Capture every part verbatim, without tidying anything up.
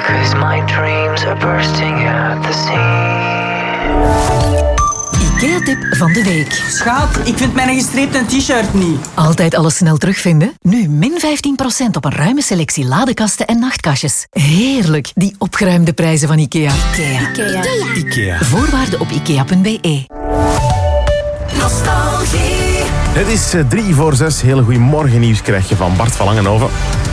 'cause my dreams are bursting at the seams. IKEA-tip van de week. Schat, ik vind mijn gestreepte t-shirt niet. Altijd alles snel terugvinden? Nu min vijftien procent op een ruime selectie ladekasten en nachtkastjes. Heerlijk, die opgeruimde prijzen van IKEA. IKEA. IKEA. IKEA. Voorwaarden op ikea punt b e. Nostalgie. Het is drie voor zes. Hele goeiemorgen nieuws krijg je van Bart van Langenhoven.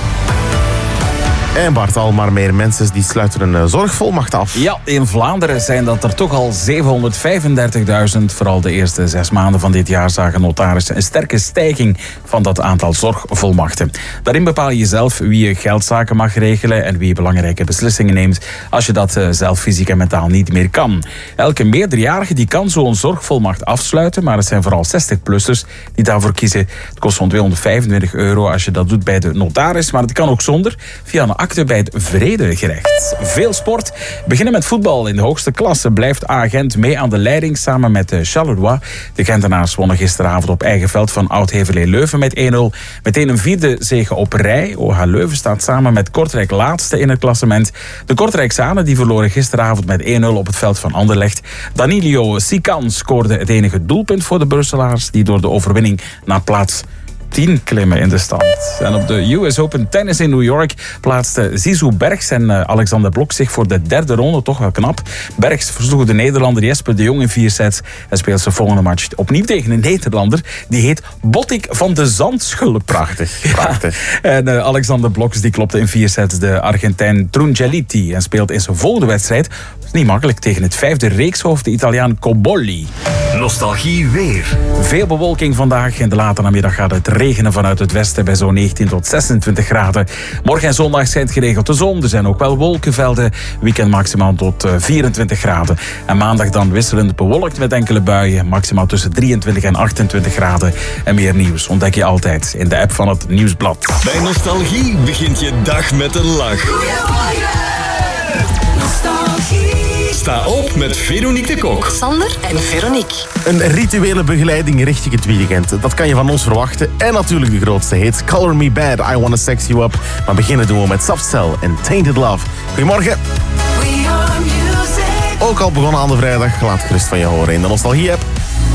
En Bart, al maar meer mensen die sluiten een zorgvolmacht af. Ja, in Vlaanderen zijn dat er toch al zevenhonderdvijfendertigduizend. Vooral de eerste zes maanden van dit jaar zagen notarissen een sterke stijging van dat aantal zorgvolmachten. Daarin bepaal je zelf wie je geldzaken mag regelen en wie je belangrijke beslissingen neemt als je dat zelf fysiek en mentaal niet meer kan. Elke meerderjarige die kan zo'n zorgvolmacht afsluiten, maar het zijn vooral zestig-plussers die daarvoor kiezen. Het kost zo'n tweehonderdvijfentwintig euro als je dat doet bij de notaris, maar het kan ook zonder via een akte bij het Vredegerecht. Veel sport. Beginnen met voetbal. In de hoogste klasse blijft A Gent mee aan de leiding samen met Charleroi. De Gentenaars wonnen gisteravond op eigen veld van Oud-Heverlee Leuven met één nul. Meteen een vierde zege op rij. O H Leuven staat samen met Kortrijk laatste in het klassement. De Kortrijksanen die verloren gisteravond met één nul op het veld van Anderlecht. Danilo Sican scoorde het enige doelpunt voor de Brusselaars die door de overwinning naar plaats tien klimmen in de stand. En op de U S Open Tennis in New York plaatsten Zizou Bergs en Alexander Blok zich voor de derde ronde, toch wel knap. Bergs versloeg de Nederlander Jesper de Jong in vier sets. Hij speelt zijn volgende match opnieuw tegen een Nederlander. Die heet Bottik van de Zandschulp. Prachtig, prachtig. Ja. En uh, Alexander Bloks die klopte in vier sets de Argentijn Trungeliti en speelt in zijn volgende wedstrijd, niet makkelijk, tegen het vijfde reekshoofd, de Italiaan Cobolli. Nostalgie weer. Veel bewolking vandaag. In de late namiddag gaat het regenen vanuit het westen bij zo'n negentien tot zesentwintig graden. Morgen en zondag schijnt geregeld de zon. Er zijn ook wel wolkenvelden. Weekend maximaal tot vierentwintig graden. En maandag dan wisselend bewolkt met enkele buien. Maximaal tussen drieëntwintig en achtentwintig graden. En meer nieuws ontdek je altijd in de app van het Nieuwsblad. Bij Nostalgie begint je dag met een lach. Goedemorgen. Nostalgie. Sta op met Veronique de Kok. Sander en Veronique. Een rituele begeleiding richting het weekend. Dat kan je van ons verwachten. En natuurlijk de grootste hits. Color Me Bad, I Wanna Sex You Up. Maar beginnen doen we met Soft Cell en Tainted Love. Goedemorgen. We are music. Ook al begonnen aan de vrijdag. Laat gerust van je horen in de Nostalgie-app.